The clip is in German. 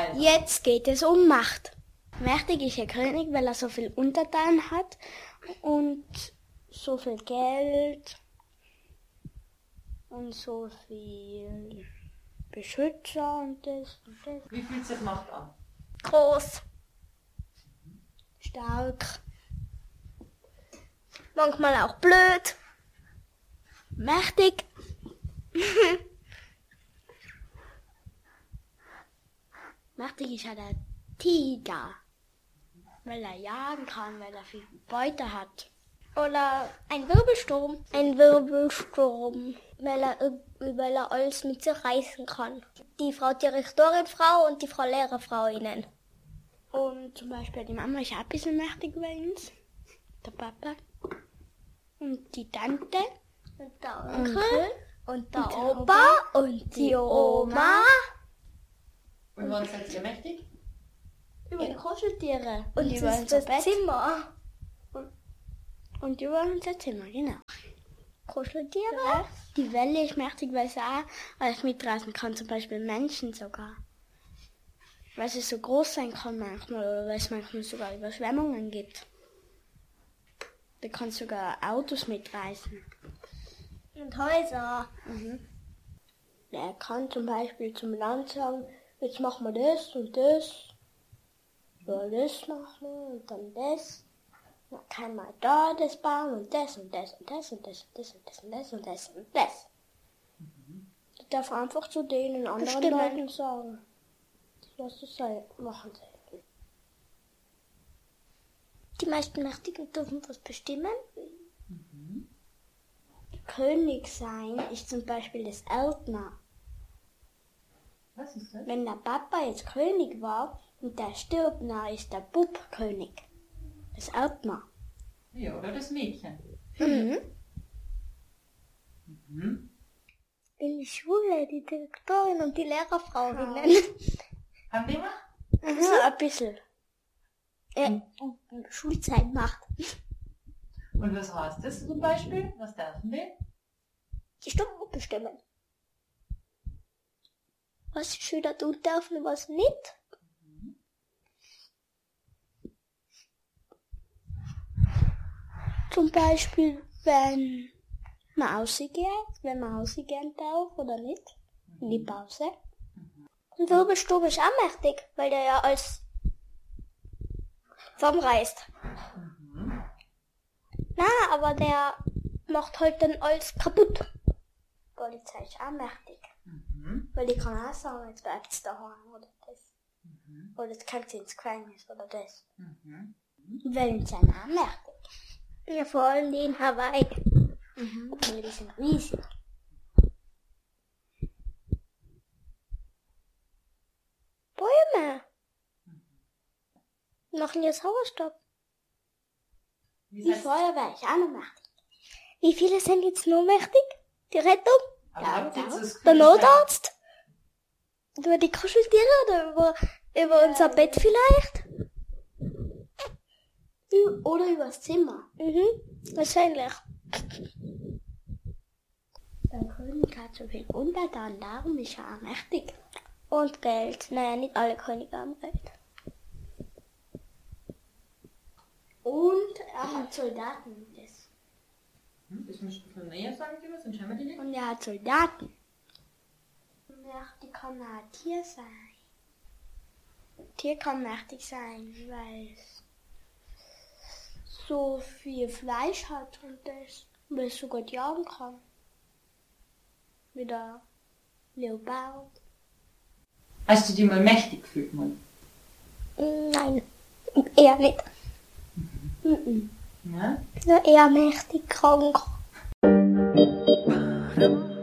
Also. Jetzt geht es um Macht. Mächtig ist ein König, weil er so viel Untertanen hat und so viel Geld und so viel Beschützer und das und das. Wie fühlt sich Macht an? Groß. Stark. Manchmal auch blöd. Mächtig. Mächtig ist ja der Tiger, weil er jagen kann, weil er viel Beute hat. Oder ein Wirbelsturm. Ein Wirbelsturm, weil er alles mit sich reißen kann. Die Frau Direktorinfrau und die Frau Lehrerfrauinnen. Und zum Beispiel die Mama ist auch ein bisschen mächtig bei uns. Der Papa. Und die Tante. Und der Onkel. Und der Opa. Und die Oma. Und wann seid ihr mächtig? Über die Kuscheltiere. Und über unser Bett. Zimmer. Und über unser Zimmer, genau. Kuscheltiere. Ja. Die Welle ist mächtig, weil sie auch alles mitreißen kann. Zum Beispiel Menschen sogar. Weil sie so groß sein kann manchmal. Oder weil es manchmal sogar Überschwemmungen gibt. Da kann sogar Autos mitreißen. Und Häuser. Er kann zum Beispiel zum Land sagen, jetzt machen wir das und das. Ja, das machen wir und dann das. Dann kann man da das bauen und das und das und das und das und das und das und das und das und das. Ich darf einfach zu denen anderen Leuten sagen, was sie machen sollen. Die meisten Mächtigen dürfen was bestimmen. König sein ist zum Beispiel das Ältner. Was ist das? Wenn der Papa jetzt König war und der stirbt, dann ist der Bub König. Das Ältner. Ja, oder das Mädchen. In der Schule, die Direktorin und die Lehrerfrauinnen. Haben die mal? Ein bisschen. Schulzeit macht. Und was heißt das zum Beispiel? Was dürfen die? Die Stunden bestimmen. Was die Schüler tun dürfen und was nicht. Zum Beispiel, wenn man rausgehen darf oder nicht. In die Pause. Und Wirbelsturm ist auch mächtig, weil der ja alles zusammenreißt. Na, aber der macht halt dann alles kaputt. Die Polizei ist auch mächtig. Weil die kann auch sagen, jetzt bleibt es daheim oder das. Oder jetzt kommt sie ins Gefängnis oder das. Wellen sind auch mächtig. Ja, vor allem die in Hawaii. Weil die sind riesig. Bäume. Machen jetzt Sauerstoff. Die Feuerwehr ist auch noch mächtig. Wie viele sind jetzt noch mächtig? Die Rettung? Der Notarzt? Über die Kuscheltiere oder über unser Bett vielleicht? Oder über das Zimmer? Wahrscheinlich. Der König hat so viel Untertanen, darum ist er auch mächtig. Und Geld. Naja, nicht alle Könige haben Geld. Und er hat Soldaten. Das musst du von näher sagen, sonst haben wir die nicht. Und er hat Soldaten. Mächtig kann auch ein Tier sein. Ein Tier kann mächtig sein, weil es so viel Fleisch hat und weil es so gut jagen kann. Wie der Leopard. Hast du dich mal mächtig gefühlt, Mann? Nein, eher nicht. Ja? Nur eher mächtig krank.